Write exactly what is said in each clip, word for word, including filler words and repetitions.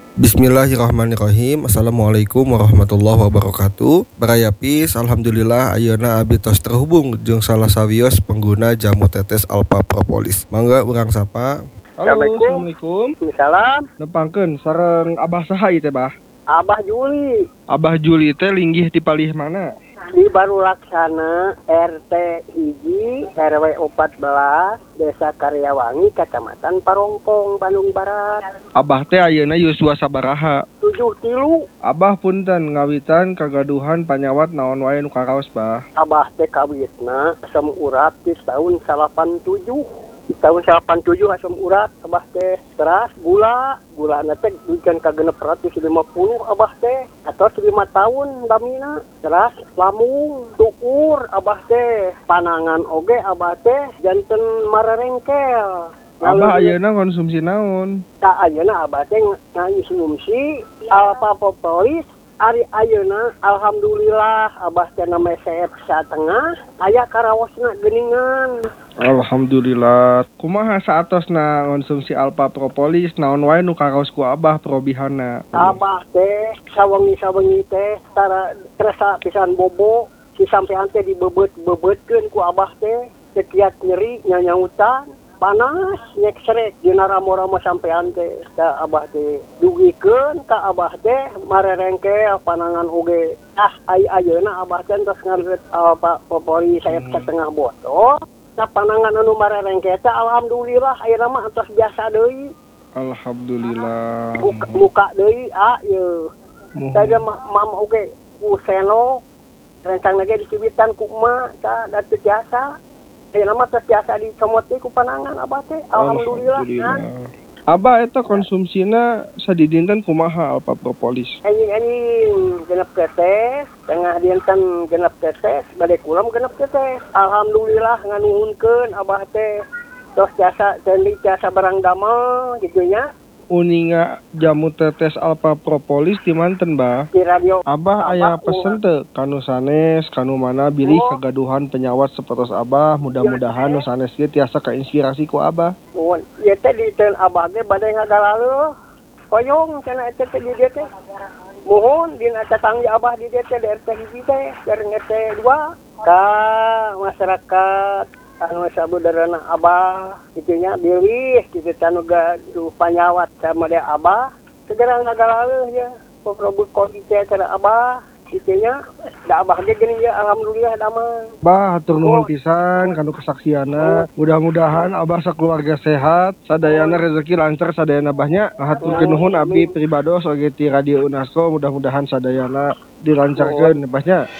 Bismillahirrahmanirrahim. Assalamualaikum warahmatullahi wabarakatuh. Barayapis, alhamdulillah ayeuna abdi tos terhubung jeung salah sawios pengguna jamu tetes Alpha Propolis. Mangga urang sapa. Halo, assalamualaikum. Salam. Nepangkeun sareng Abah saha ieu teh, Bah? Abah Juli. Abah Juli teh linggih di palih mana? Di Baru Laksana R T hiji R W empat belas Desa Karyawangi Kecamatan Parongpong Bandung Barat. Abah teh ayeuna yuswa sabaraha? tujuh tilu. Abah punten ngawitan kagaduhan panyawat naon wae nu karaos, Bah? Abah teh kawitna asam urat di tahun salapan tujuh. Di tahun salapan tujuh asam urat Abah teh teras gula gula na teh duikeun ka genep ratus lima puluh Abah teh atau lima tahun damina teras lamung tukur Abah teh panangan oge Abah teh janten mararengkel. Abah ayeuna konsumsi naon? Tak ayeuna Abah teh ngonsumsi Alpha Propolis. Ari ayeuna alhamdulillah Abah teh nama sehat satengah aya karawosna geuningan. Alhamdulillah. Kumaha saatosna konsumsi Alpha Propolis naon wae nu karaos ku Abah probihanna? Abah teh sawengi-sawengi teh tara terasa pisan bobo si sampean teh dibebeut-bebeutkeun ku Abah teh setiap nyeri nyanyautan panas nyek srek dina ramo-ramo sampean teh ka Abah teh dugikeun ka Abah teh marerengkel panangan oge. Ah ai ayeuna Abah teh tos ngareut Alpha Propolis sayap setengah botol. Nah panangan anu marerengkel teh alhamdulillah ayeuna mah tos biasa deui. Alhamdulillah. Muka, muka deui ah ieu. Tadi mam oge ku seno rencang lagi dicibitan ku emak ta da teu biasa. Ayeuna mah tos biasa dicomot deui ku panangan Abah teh. Alhamdulillah. Kan? Abah eta konsumsina sadidinten kumaha Alpha Propolis? Anjing-anjing genep tetes, tengah dinten genep tetes, bade kulam genep tetes. Alhamdulillah nganuhunkeun Abah teh tos jasa cendi jasa barang damel gitu nya. Uninga jamu tetes Alpha Propolis di manten, Bah? Di radio. Abah aya pesen teu kanu sanes, kanu mana bilih oh. Kagaduhan penyawat sapertos Abah, mudah-mudahan nu sanes ge tiasa kainspirasi ku Abah. Mun ieu teh di teun Abah ge bade ngagaleuh. Koyong cenah eta teh di dieu teh. Mohon dina tetangga Abah di dieu teh di R T hiji teh, jeung R T dua ka masyarakat anu sabudareuna Abah kitunya bilih kitu anu gaduh panyawat sama dia Abah segera ngagaleuh ya pokrobu kodi teh cara Abah kitunya da Abah ge geuning ya alhamdulillah damang. Bah hatur nuhun pisan kanu kesaksianna. Mudah-mudahan Abah sakeluarga sehat, sadayana rezeki lancar sadayana Abahnya. Haturkeun nuhun abdi pribados oge ti Radio Unasco, mudah-mudahan sadayana dilancarkeun Abahnya.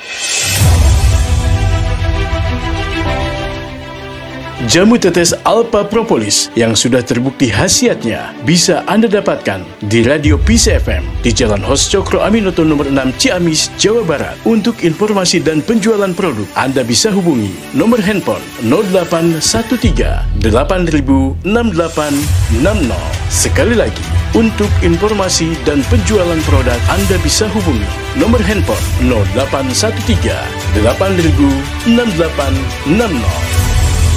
Jamu tetes Alpha Propolis yang sudah terbukti khasiatnya bisa Anda dapatkan di Radio Peace F M di Jalan Hos Cokro Aminoto nomor enam Ciamis, Jawa Barat. Untuk informasi dan penjualan produk, Anda bisa hubungi nomor handphone nol delapan satu tiga delapan nol enam delapan enam nol. Sekali lagi, untuk informasi dan penjualan produk, Anda bisa hubungi nomor handphone nol delapan satu tiga delapan nol enam delapan enam nol.